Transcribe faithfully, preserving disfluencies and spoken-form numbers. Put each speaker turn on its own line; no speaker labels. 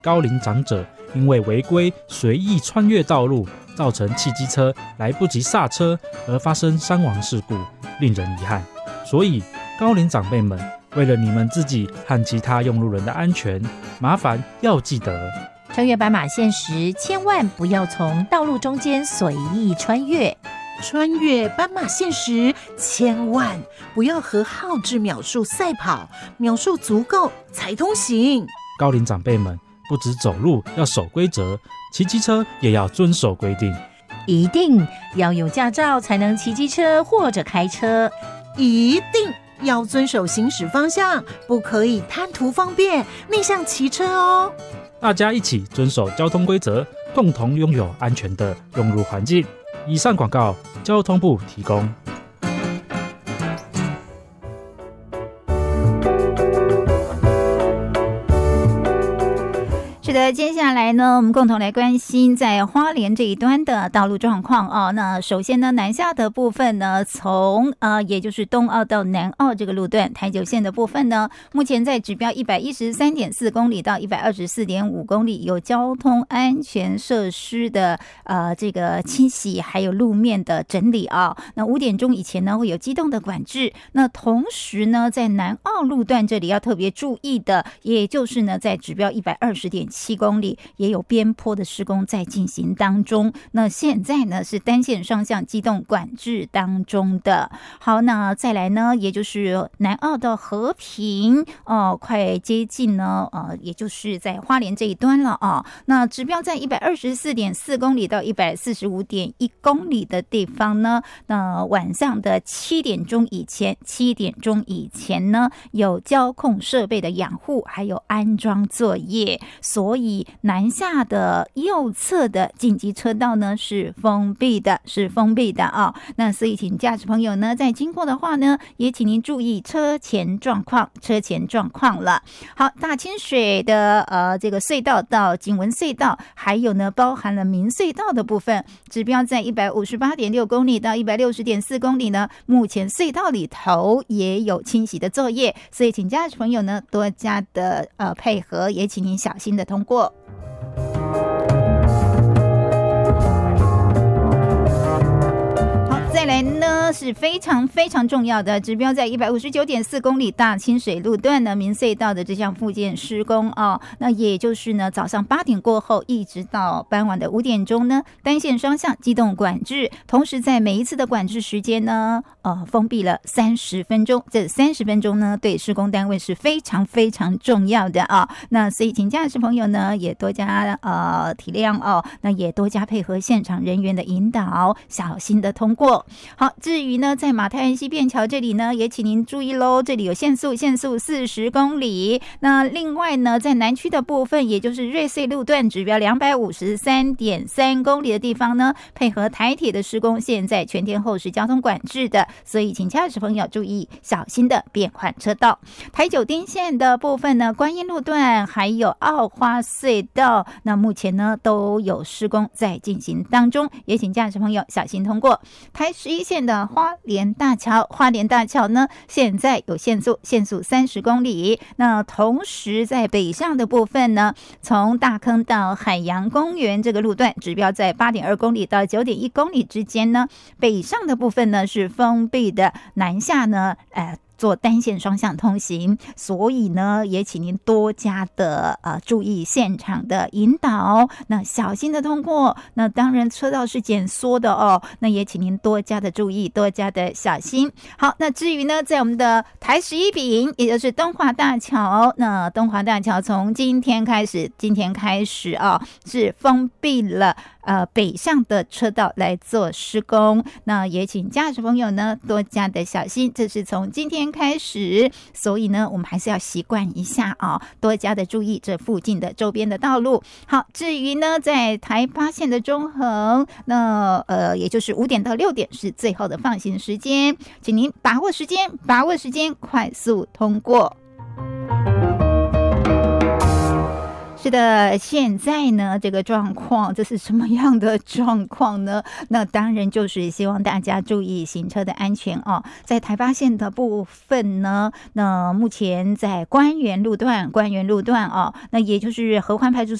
高龄长者因为违规随意穿越道路，造成汽机车来不及刹车而发生伤亡事故，令人遗憾。所以高龄长辈们，为了你们自己和其他用路人的安全，麻烦要记得
穿越斑马线时，千万不要从道路中间随意穿越。
穿越斑马线时，千万不要和浩志秒数赛跑，秒数足够才通行。
高龄长辈们不只走路要守规则，骑机车也要遵守规定。
一定要有驾照才能骑机车或者开车，
一定要遵守行驶方向，不可以贪图方便逆向骑车哦。
大家一起遵守交通规则，共同拥有安全的用路环境。以上广告，交通部提供。
是的，接下来呢，我们共同来关心在花莲这一端的道路状况哦。那首先呢，南下的部分呢，从呃，也就是东澳到南澳这个路段，台九线的部分呢，目前在指标一百一十三点四公里到一百二十四点五公里，有交通安全设施的呃这个清洗，还有路面的整理啊。那五点钟以前呢，会有机动的管制。那同时呢，在南澳路段这里要特别注意的，也就是呢，在指标一百二十点七公里也有边坡的施工在进行当中。那现在呢是单线双向机动管制当中的。好，那再来呢，也就是南澳到和平哦，快接近呢，呃，也就是在花莲这一端了啊。那指标在一百二十四点四公里到一百四十五点一公里的地方呢，那晚上的七点钟以前，七点钟以前呢，有交控设备的养护还有安装作业。所以南下的右侧的紧急车道呢是封闭的，是封闭的啊、哦。那所以请驾驶朋友呢在经过的话呢，也请您注意车前状况，车前状况了。好，大清水的呃这个隧道到景文隧道，还有呢包含了民隧道的部分，指标在一百五十八点六公里到一百六十点四公里呢，目前隧道里头也有清洗的作业，所以请驾驶朋友呢多加的呃配合，也请您小心的通过。再来呢是非常非常重要的指标，在一百五十九点四公里大清水路段呢民隧道的这项复建施工哦，那也就是呢早上八点过后一直到傍晚的五点钟呢，单线双向机动管制，同时在每一次的管制时间呢，呃封闭了三十分钟，这三十分钟呢对施工单位是非常非常重要的啊、哦。那所以请驾驶朋友呢也多加呃体谅哦，那也多加配合现场人员的引导，小心的通过。好，至于呢，在马太安溪便桥这里呢，也请您注意喽，这里有限速，限速四十公里。那另外呢，在南区的部分，也就是瑞穗路段指标两百五十三点三公里的地方呢，配合台铁的施工，现在全天候是交通管制的，所以请驾驶朋友注意小心的变换车道。台九丁线的部分呢，观音路段还有澳花隧道，那目前呢都有施工在进行当中，也请驾驶朋友小心通过。台十一线的花莲大桥，花莲大桥呢现在有限速，限速三十公里。那同时在北上的部分呢，从大坑到海洋公园这个路段，指标在八点二公里到九点一公里之间呢，北上的部分呢是封闭的，南下呢，呃。做单线双向通行，所以呢，也请您多加的呃注意现场的引导，那小心的通过。那当然车道是减缩的哦，那也请您多加的注意，多加的小心。好，那至于呢，在我们的台十一丙，也就是东华大桥，那东华大桥从今天开始，今天开始啊、哦，是封闭了。呃，北上的车道来做施工，那也请驾驶朋友呢多加的小心，这是从今天开始，所以呢，我们还是要习惯一下啊，多加的注意这附近的周边的道路。好，至于呢，在台八线的中横，那呃，也就是五点到六点是最后的放行时间，请您把握时间，把握时间，快速通过。 是的，现在呢，这个状况，这是什么样的状况呢？那当然就是希望大家注意行车的安全哦。在台八线的部分呢，那目前在官园路段、官园路段哦，那也就是合欢派出